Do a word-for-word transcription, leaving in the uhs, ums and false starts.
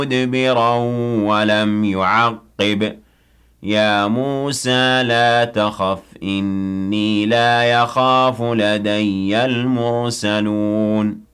مدبرا ولم يعقب يا موسى لا تخف إني لا يخاف لدي المرسلون